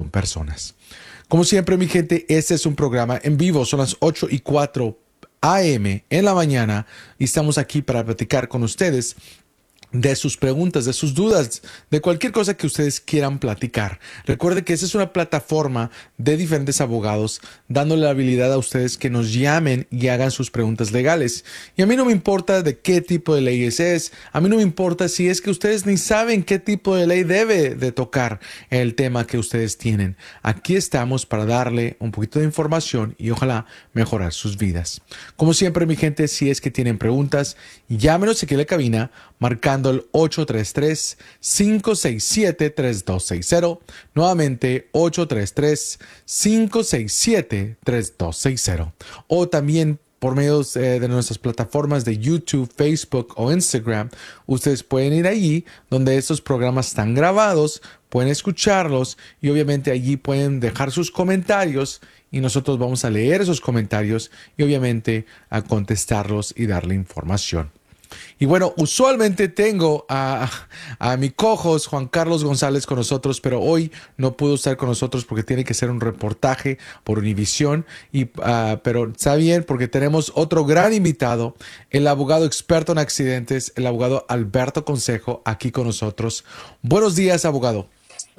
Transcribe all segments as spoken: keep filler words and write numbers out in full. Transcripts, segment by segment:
con personas. Como siempre, mi gente, este es un programa en vivo. Son las ocho y cuatro a m en la mañana y estamos aquí para platicar con ustedes de sus preguntas, de sus dudas, de cualquier cosa que ustedes quieran platicar. Recuerde que esa es una plataforma de diferentes abogados dándole la habilidad a ustedes que nos llamen y hagan sus preguntas legales. Y a mí no me importa de qué tipo de leyes es, a mí no me importa si es que ustedes ni saben qué tipo de ley debe de tocar el tema que ustedes tienen. Aquí estamos para darle un poquito de información y ojalá mejorar sus vidas. Como siempre, mi gente, si es que tienen preguntas, llámenos aquí a la cabina marcando el ocho tres tres, cinco seis siete, tres dos seis cero. Nuevamente, ocho tres tres, cinco seis siete, tres dos seis cero. O también por medio eh, de nuestras plataformas de YouTube, Facebook o Instagram, ustedes pueden ir allí donde estos programas están grabados, pueden escucharlos y obviamente allí pueden dejar sus comentarios y nosotros vamos a leer esos comentarios y obviamente a contestarlos y darle información. Y bueno, usualmente tengo a, a mi co-host Juan Carlos González con nosotros, pero hoy no pudo estar con nosotros porque tiene que hacer un reportaje por Univisión. Y, uh, pero está bien porque tenemos otro gran invitado, el abogado experto en accidentes, el abogado Alberto Consejo, aquí con nosotros. Buenos días, abogado.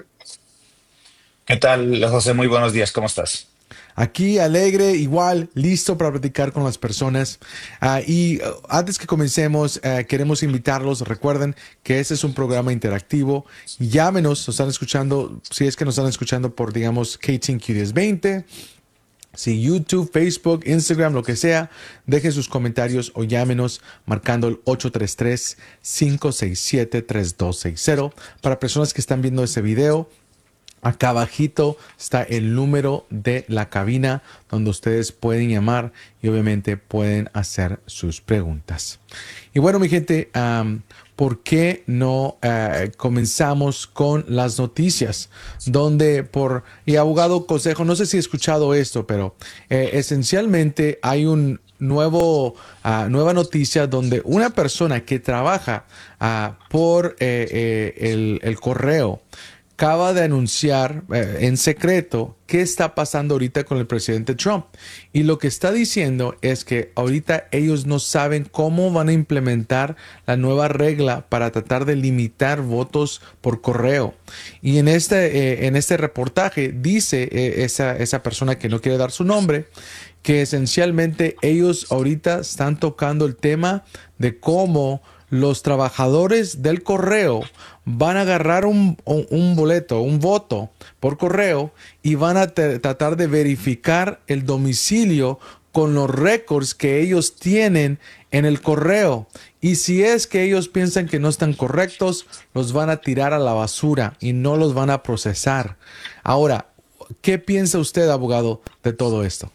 ¿Qué tal, José? Muy buenos días, ¿cómo estás? Aquí alegre, igual, listo para platicar con las personas. Uh, y uh, antes que comencemos, uh, queremos invitarlos. Recuerden que este es un programa interactivo. Llámenos, nos están escuchando, si es que nos están escuchando por, digamos, K T N Q diez veinte. Si YouTube, Facebook, Instagram, lo que sea, dejen sus comentarios o llámenos marcando el ocho tres tres, cinco seis siete, tres dos seis cero. Para personas que están viendo este video, acá abajito está el número de la cabina donde ustedes pueden llamar y obviamente pueden hacer sus preguntas. Y bueno, mi gente, um, ¿por qué no uh, comenzamos con las noticias? Donde por, y abogado Consejo, no sé si he escuchado esto, pero eh, esencialmente hay un nuevo, uh, nueva noticia donde una persona que trabaja uh, por eh, eh, el, el correo acaba de anunciar eh, en secreto qué está pasando ahorita con el presidente Trump. Y lo que está diciendo es que ahorita ellos no saben cómo van a implementar la nueva regla para tratar de limitar votos por correo. Y en este, eh, en este reportaje dice eh, esa, esa persona que no quiere dar su nombre, que esencialmente ellos ahorita están tocando el tema de cómo los trabajadores del correo van a agarrar un, un, un boleto, un voto por correo y van a tratar de verificar el domicilio con los récords que ellos tienen en el correo. Y si es que ellos piensan que no están correctos, los van a tirar a la basura y no los van a procesar. Ahora, ¿qué piensa usted, abogado, de todo esto?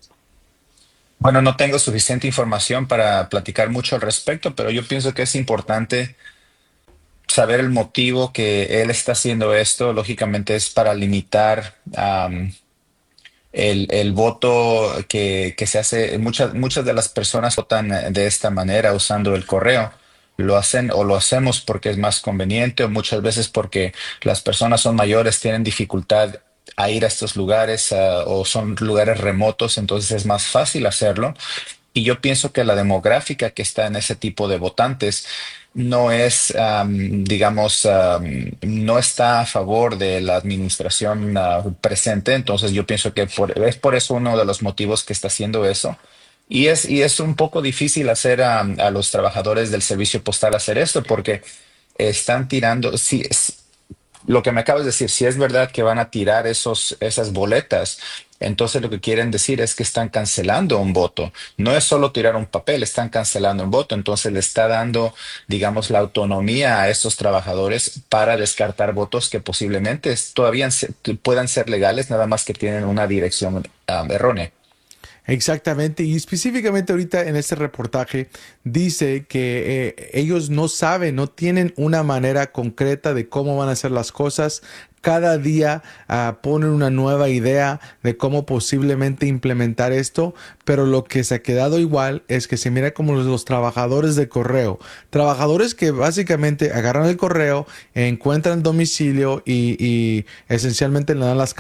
Bueno, no tengo suficiente información para platicar mucho al respecto, pero yo pienso que es importante saber el motivo que él está haciendo esto. Lógicamente es para limitar am, el, el voto que, que se hace. Muchas, muchas de las personas votan de esta manera usando el correo. Lo hacen o lo hacemos porque es más conveniente o muchas veces porque las personas son mayores, tienen dificultad a ir a estos lugares ah, o son lugares remotos, entonces es más fácil hacerlo. Y yo pienso que la demográfica que está en ese tipo de votantes no es, am, digamos, am, no está a favor de la administración ah, presente. Entonces yo pienso que por- es por eso uno de los motivos que está haciendo eso. Y es, y es un poco difícil hacer a, a los trabajadores del servicio postal hacer esto porque están tirando, si, lo que me acabas de decir, si es verdad que van a tirar esos, esas boletas, entonces lo que quieren decir es que están cancelando un voto. No es solo tirar un papel, están cancelando un voto. Entonces le está dando, digamos, la autonomía a estos trabajadores para descartar votos que posiblemente todavía se- puedan ser legales, nada más que tienen una dirección ah, errónea. Exactamente, y específicamente ahorita en este reportaje dice que eh, ellos no saben, no tienen una manera concreta de cómo van a hacer las cosas. Cada día uh, ponen una nueva idea de cómo posiblemente implementar esto, pero lo que se ha quedado igual es que se mira como los, los trabajadores de correo, trabajadores que básicamente agarran el correo, encuentran el domicilio y, y esencialmente le dan las